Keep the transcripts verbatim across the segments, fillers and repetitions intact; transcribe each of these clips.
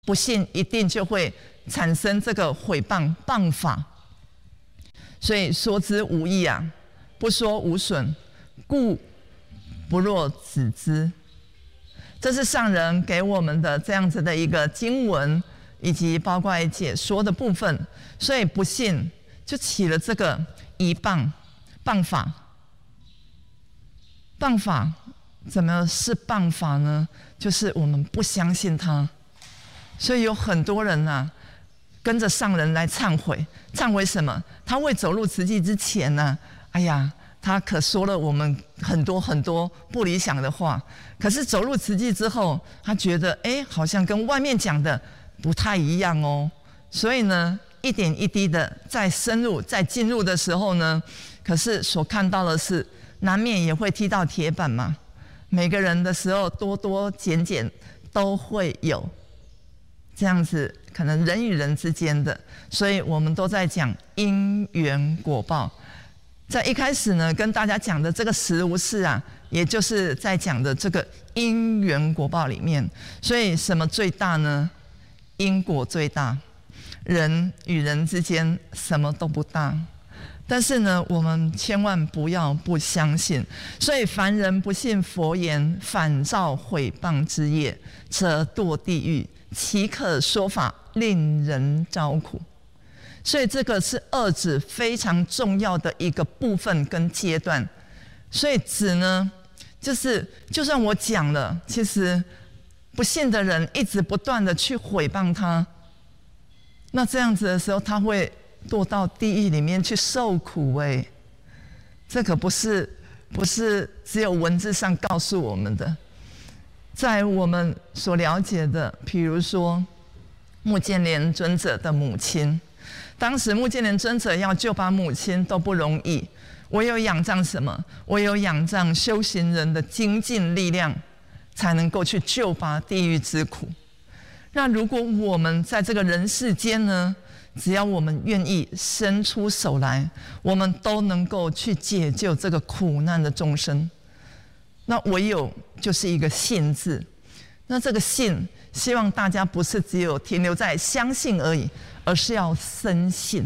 不信一定就会产生这个毁谤谤法。所以说之无益啊，不说无损，故不若止之。这是上人给我们的这样子的一个经文，以及包括解说的部分。所以不信就起了这个疑谤谤法。谤法怎么是谤法呢？就是我们不相信他。所以有很多人啊，跟着上人来忏悔。忏悔什么？他未走入慈济之前呢、啊，哎呀，他可说了我们很多很多不理想的话。可是走入慈济之后，他觉得哎，好像跟外面讲的不太一样哦。所以呢，一点一滴的再深入、再进入的时候呢，可是所看到的是，难免也会踢到铁板嘛。每个人的时候多多减减都会有这样子，可能人与人之间的，所以我们都在讲因缘果报。在一开始呢，跟大家讲的这个实无事啊，也就是在讲的这个因缘果报里面。所以什么最大呢？因果最大，人与人之间什么都不大。但是呢，我们千万不要不相信。所以凡人不信佛言，反造毁谤之业，则堕地狱，岂可说法，令人招苦。所以这个是二指非常重要的一个部分跟阶段。所以指呢，就是就算我讲了，其实不信的人一直不断的去毁谤他，那这样子的时候，他会堕到地狱里面去受苦。哎，这可不是不是只有文字上告诉我们的。在我们所了解的，比如说目犍连尊者的母亲，当时目犍连尊者要救拔母亲都不容易，唯有仰仗什么？唯有仰仗修行人的精进力量，才能够去救拔地狱之苦。那如果我们在这个人世间呢，只要我们愿意伸出手来，我们都能够去解救这个苦难的众生。那唯有就是一个信字。那这个信，希望大家不是只有停留在相信而已，而是要深信。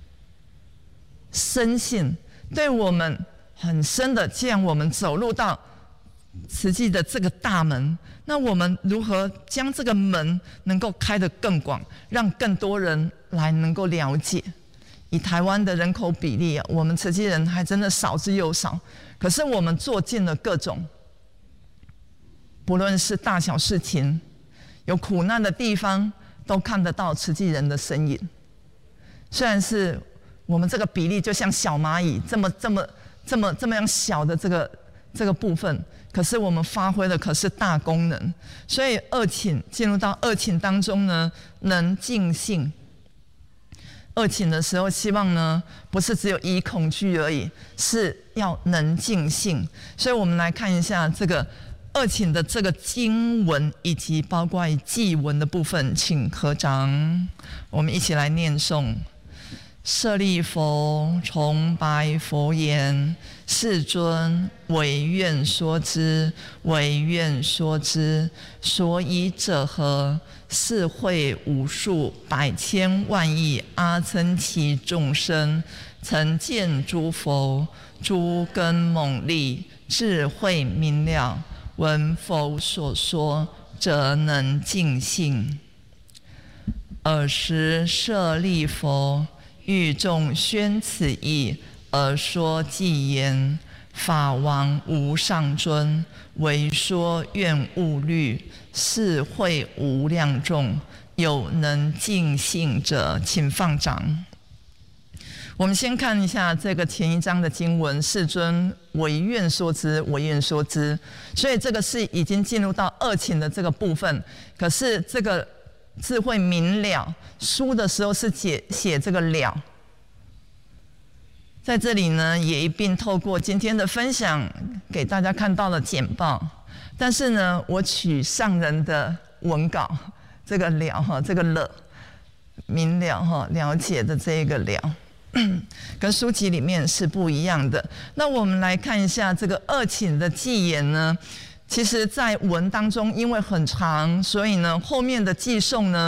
深信对我们很深的，既然我们走入到慈济的这个大门，那我们如何将这个门能够开得更广，让更多人来能够了解？以台湾的人口比例啊，我们慈济人还真的少之又少。可是我们做尽了各种，不论是大小事情，有苦难的地方，都看得到慈济人的身影。虽然是我们这个比例就像小蚂蚁这么这么这么这么样小的这个这个部分，可是我们发挥的可是大功能。所以二请进入到二请当中呢，能尽兴。二请的时候，希望呢不是只有以恐惧而已，是要能尽兴。所以我们来看一下这个二请的这个经文，以及包括祭文的部分，请合掌，我们一起来念诵。舍利弗，崇白佛言：世尊，唯愿说之，唯愿说之。所以者何？是会无数百千万亿阿僧祇众生，曾见诸佛，诸根猛利，智慧明了，闻佛所说，则能尽兴。尔时舍利弗欲众宣此义，而说偈言：法王无上尊，唯说愿勿虑，是会无量众，有能尽兴者。请放掌。我们先看一下这个前一章的经文：世尊，唯愿说之，唯愿说之。所以这个是已经进入到二请的这个部分。可是这个智慧明了，书的时候是写写这个了。在这里呢，也一并透过今天的分享，给大家看到了简报。但是呢，我取上人的文稿，这个了哈，这个了明了哈，了解的这个了，跟书籍里面是不一样的。那我们来看一下这个二请的偈言呢， 其实在文当中因为很长，所以呢后面的寄送呢